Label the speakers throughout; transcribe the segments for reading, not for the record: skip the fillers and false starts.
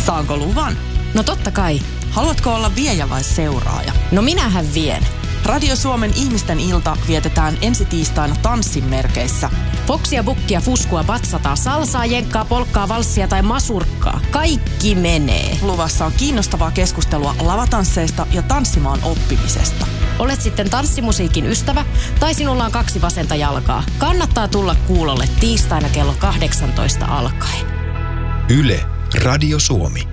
Speaker 1: Saanko luvan?
Speaker 2: No totta kai.
Speaker 1: Haluatko olla viejä vai seuraaja?
Speaker 2: No minähän vien.
Speaker 1: Radio Suomen ihmisten ilta vietetään ensi tiistaina tanssin merkeissä.
Speaker 2: Foksia, bukkia, fuskua, batsataa, salsaa, jenkkaa, polkkaa, valssia tai masurkkaa. Kaikki menee.
Speaker 1: Luvassa on kiinnostavaa keskustelua lavatansseista ja tanssimaan oppimisesta.
Speaker 2: Olet sitten tanssimusiikin ystävä tai sinulla on 2 vasenta jalkaa. Kannattaa tulla kuulolle tiistaina kello 18 alkaen.
Speaker 3: Yle, Radio Suomi.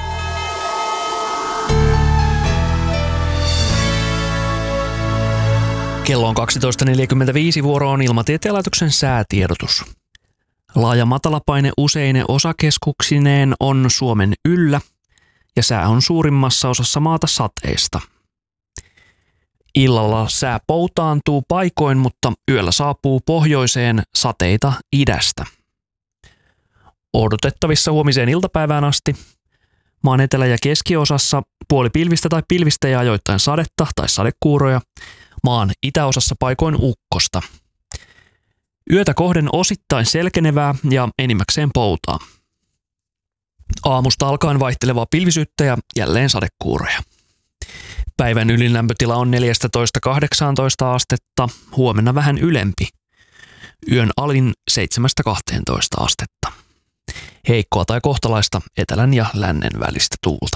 Speaker 4: Kello on 12.45, vuoro on Ilmatieteen laitoksen säätiedotus. Laaja matalapaine useine osakeskuksineen on Suomen yllä ja sää on suurimmassa osassa maata sateista. Illalla sää poutaantuu paikoin, mutta yöllä saapuu pohjoiseen sateita idästä. Odotettavissa huomiseen iltapäivään asti maan etelä- ja keskiosassa puolipilvistä tai pilvistä ja ajoittain sadetta tai sadekuuroja. Maan itäosassa paikoin ukkosta. Yötä kohden osittain selkenevää ja enimmäkseen poutaa. Aamusta alkaen vaihtelevaa pilvisyyttä ja jälleen sadekuuroja. Päivän ylinlämpötila on 14–18 astetta, huomenna vähän ylempi. Yön alin 7–12 astetta. Heikkoa tai kohtalaista etelän ja lännen välistä tuulta.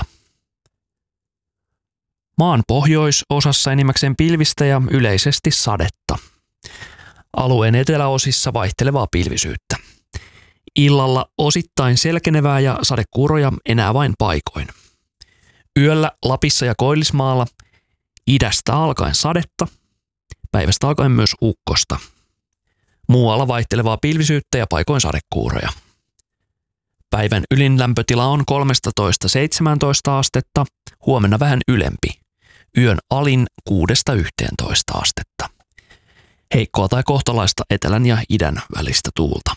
Speaker 4: Maan pohjoisosassa enimmäkseen pilvistä ja yleisesti sadetta. Alueen eteläosissa vaihtelevaa pilvisyyttä. Illalla osittain selkenevää ja sadekuuroja enää vain paikoin. Yöllä Lapissa ja Koillismaalla idästä alkaen sadetta, päivästä alkaen myös ukkosta. Muualla vaihtelevaa pilvisyyttä ja paikoin sadekuuroja. Päivän ylinlämpötila on 13–17 astetta, huomenna vähän ylempi. Yön alin 6–11 astetta. Heikkoa tai kohtalaista etelän ja idän välistä tuulta.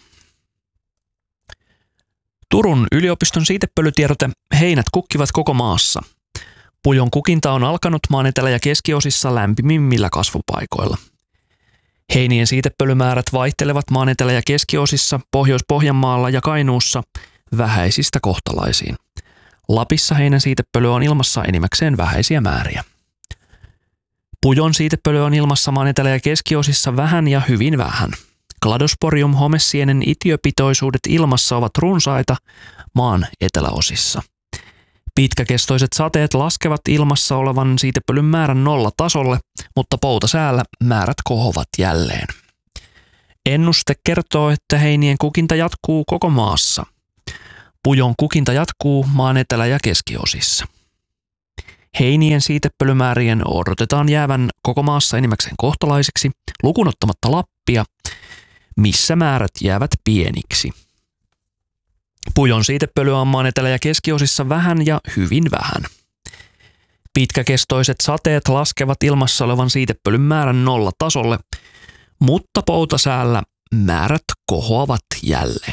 Speaker 4: Turun yliopiston siitepölytiedote: heinät kukkivat koko maassa. Pujon kukinta on alkanut maan etelä- ja keskiosissa lämpimimmillä kasvupaikoilla. Heinien siitepölymäärät vaihtelevat maan etelä- ja keskiosissa, Pohjois-Pohjanmaalla ja Kainuussa vähäisistä kohtalaisiin. Lapissa heinän siitepöly on ilmassa enimmäkseen vähäisiä määriä. Pujon siitepöly on ilmassa maan etelä- ja keskiosissa vähän ja hyvin vähän. Cladosporium homesienen itiöpitoisuudet ilmassa ovat runsaita maan eteläosissa. Pitkäkestoiset sateet laskevat ilmassa olevan siitepölyn määrän nollatasolle, mutta poutasäällä määrät kohovat jälleen. Ennuste kertoo, että heinien kukinta jatkuu koko maassa. Pujon kukinta jatkuu maan etelä- ja keskiosissa. Heinien siitepölymäärien odotetaan jäävän koko maassa enimmäkseen kohtalaisiksi, lukuun ottamatta Lappia, missä määrät jäävät pieniksi. Pujon siitepölyä on maan etelä- ja keskiosissa vähän ja hyvin vähän. Pitkäkestoiset sateet laskevat ilmassa olevan siitepölyn määrän nollatasolle, mutta poutasäällä määrät kohoavat jälleen.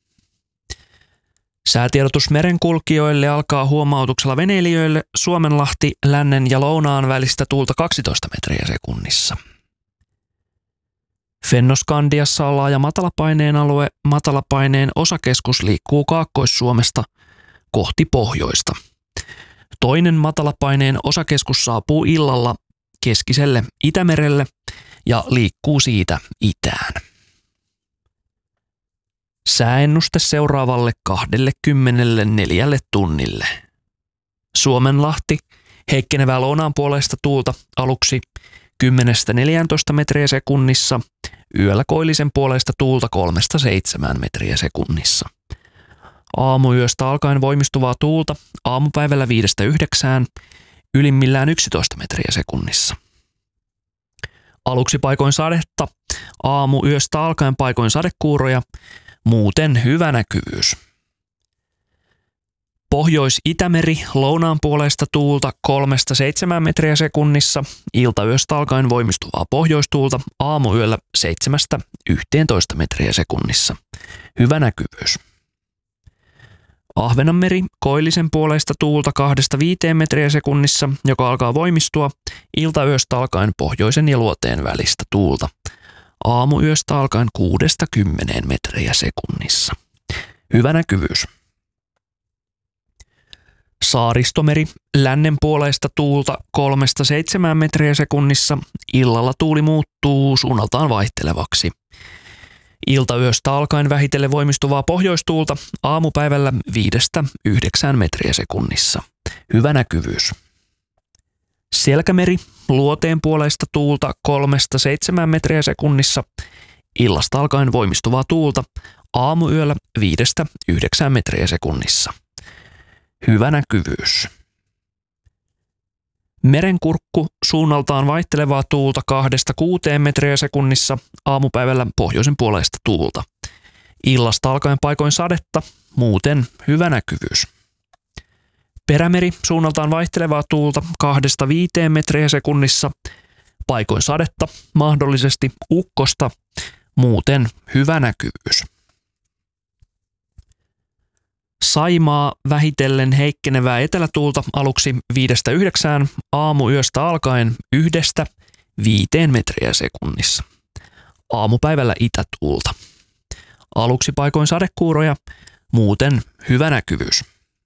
Speaker 4: Säätiedotus merenkulkijoille alkaa huomautuksella veneilijöille: Suomenlahti, lännen ja lounaan välistä tuulta 12 metriä sekunnissa. Fennoskandiassa on laaja matalapaineen alue. Matalapaineen osakeskus liikkuu Kaakkois-Suomesta kohti pohjoista. Toinen matalapaineen osakeskus saapuu illalla keskiselle Itämerelle ja liikkuu siitä itään. Sääennuste seuraavalle 24 tunnille. Suomenlahti, heikkenevää lounaan puoleista tuulta aluksi 10–14 metriä sekunnissa, yöllä koillisen puoleista tuulta 3–7 metriä sekunnissa. Aamuyöstä alkaen voimistuvaa tuulta, aamupäivällä 5–9, ylimmillään 11 metriä sekunnissa. Aluksi paikoin sadetta, aamuyöstä alkaen paikoin sadekuuroja, muuten hyvä näkyvyys. Pohjois-Itämeri, lounaan puoleista tuulta 3–7 metriä sekunnissa, iltayöstä alkaen voimistuvaa pohjoistuulta, aamuyöllä 7–11 metriä sekunnissa. Hyvä näkyvyys. Ahvenanmeri, koillisen puoleista tuulta 2–5 metriä sekunnissa, joka alkaa voimistua, iltayöstä alkaen pohjoisen ja luoteen välistä tuulta. Aamuyöstä alkaen 6–10 metriä sekunnissa. Hyvä näkyvyys. Saaristomeri, lännen puoleista tuulta 3-7 metriä sekunnissa. Illalla tuuli muuttuu suunnaltaan vaihtelevaksi. Iltayöstä alkaen vähitellen voimistuvaa pohjoistuulta, aamupäivällä 5-9 metriä sekunnissa. Hyvä näkyvyys. Selkämeri, luoteen puoleista tuulta 3-7 metriä sekunnissa. Illasta alkaen voimistuvaa tuulta, aamuyöllä 5-9 metriä sekunnissa. Hyvä näkyvyys. Merenkurkku, suunnaltaan vaihtelevaa tuulta 2-6 metriä sekunnissa, aamupäivällä pohjoisen puoleista tuulta. Illasta alkaen paikoin sadetta, muuten hyvä näkyvyys. Perämeri, suunnaltaan vaihtelevaa tuulta 2-5 metriä sekunnissa, paikoin sadetta, mahdollisesti ukkosta, muuten hyvä näkyvyys. Saimaa, vähitellen heikkenevää etelätuulta aluksi 5-9, aamuyöstä alkaen 1-5 metriä sekunnissa. Aamupäivällä itätuulta. Aluksi paikoin sadekuuroja, muuten hyvä näkyvyys.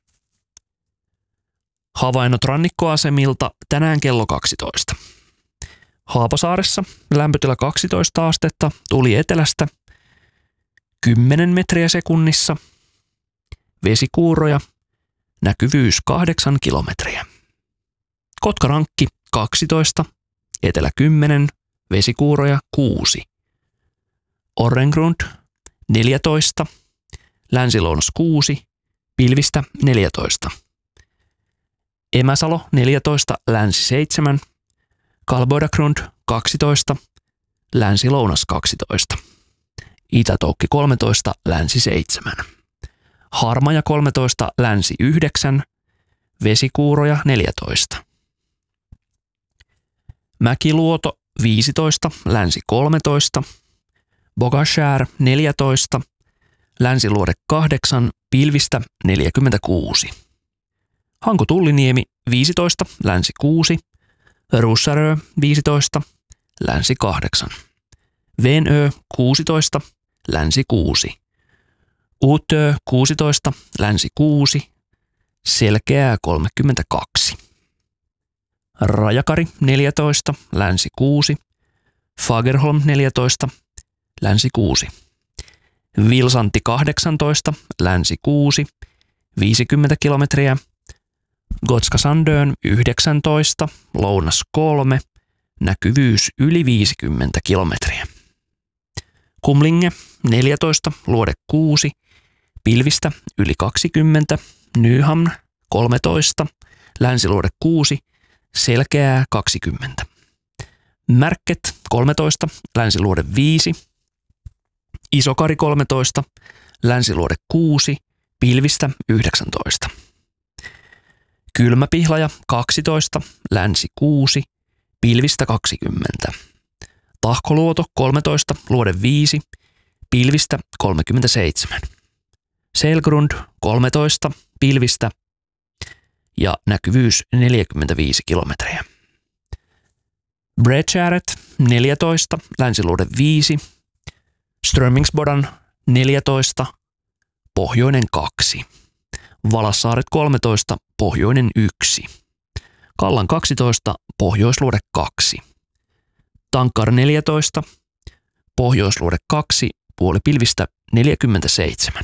Speaker 4: Havainnot rannikkoasemilta tänään kello 12. Haapasaaressa lämpötila 12 astetta, tuuli etelästä 10 metriä sekunnissa. Vesikuuroja, näkyvyys 8 kilometriä. Kotkarankki 12, etelä 10, vesikuuroja 6. Orrengrund 14, länsilounas 6, pilvistä 14. Emäsalo 14, länsi 7, Kalboidagrund 12, länsi-lounas 12. Itätoukki 13, länsi 7. Harmaja 13, länsi 9, vesikuuroja 14. Mäkiluoto 15, länsi 13, Bogashär 14, länsiluode 8, pilvistä 46. Hanko-Tulliniemi 15, länsi 6, Russarö 15, länsi 8, Venö 16, länsi 6, Utö 16, länsi 6, Selkeää 32. Rajakari 14, länsi 6, Fagerholm 14, länsi 6. Vilsanti 18, länsi 6, 50 kilometriä. Gotska Sandön 19, lounas 3, näkyvyys yli 50 kilometriä. Kumlinge 14, luode 6, pilvistä yli 20, Nyhamn 13, länsiluode 6, selkeää 20. Märket 13, länsiluode 5, Isokari 13, länsiluode 6, pilvistä 19. Kylmäpihlaja 12, länsi 6, pilvistä 20. Tahkoluoto 13, luode 5, pilvistä 37. Selgrund 13, pilvistä ja näkyvyys 45 kilometriä. Bredgäret 14, länsiluode 5, Strömingsbodan 14, pohjoinen 2. Valassaaret 13, pohjoinen 1. Kallan 12, pohjoisluode 2. Tankar 14, pohjoisluode 2, puolipilvistä 47.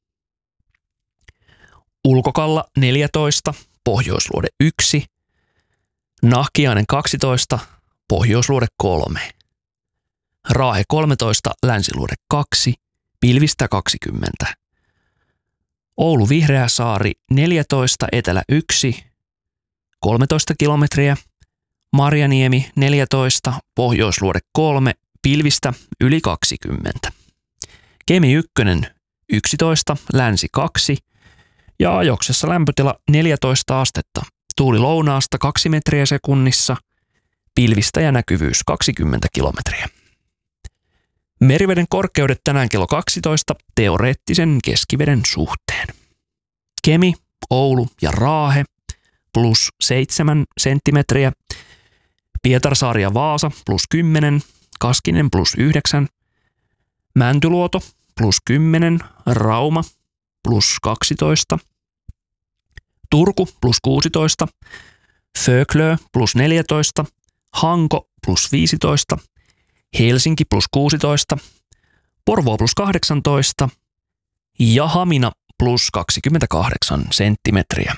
Speaker 4: Ulkokalla 14, pohjoisluode 1. Nahkiainen 12, pohjoisluode 3. Raahe 13, länsiluode 2, pilvistä 20. Oulu Vihreäsaari 14, etelä 1, 13 kilometriä. Marjaniemi 14, pohjoisluode 3, pilvistä yli 20. Kemi 1, 11, länsi 2 ja Ajoksessa lämpötila 14 astetta. Tuuli lounaasta 2 metriä sekunnissa, pilvistä ja näkyvyys 20 kilometriä. Meriveden korkeudet tänään kello 12 teoreettisen keskiveden suhteen. Kemi, Oulu ja Raahe plus 7 senttimetriä. Pietarsaari ja Vaasa plus 10, Kaskinen plus 9, Mäntyluoto plus 10, Rauma plus 12, Turku plus 16, Föglö plus 14, Hanko plus 15, Helsinki plus 16, Porvoo plus 18 ja Hamina plus 28 senttimetriä.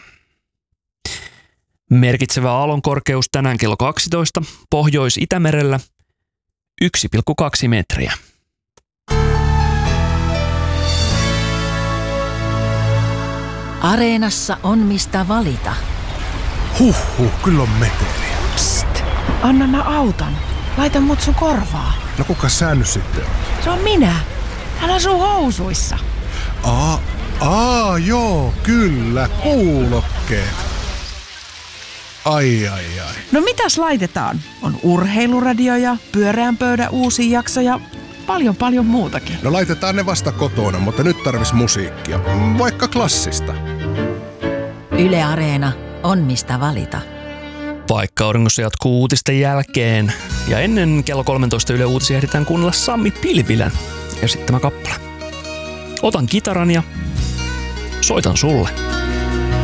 Speaker 4: Merkitsevä aallon korkeus tänään kello 12 Pohjois-Itämerellä 1,2 metriä.
Speaker 5: Areenassa on mistä valita.
Speaker 6: Kyllä on meteliä.
Speaker 7: Psst, anna mä autan. Laita mut sun korvaa.
Speaker 6: No kuka sä nyt sitten on?
Speaker 7: Se on minä. Älä sun housuissa.
Speaker 6: Joo, kyllä, kuulokkeet. Ai.
Speaker 7: No mitäs laitetaan? On urheiluradio ja pyöreän pöydän uusi jakso ja paljon muutakin.
Speaker 6: No laitetaan ne vasta kotona, mutta nyt tarvis musiikkia. Vaikka klassista.
Speaker 5: Yle Areena on mistä valita.
Speaker 4: Vaikka auringossa jatkuu uutisten jälkeen ja ennen kello 13 Yle Uutisia ehditään kuunnella Sammi Pilvilän esittämä kappale. Otan kitaran ja soitan sulle.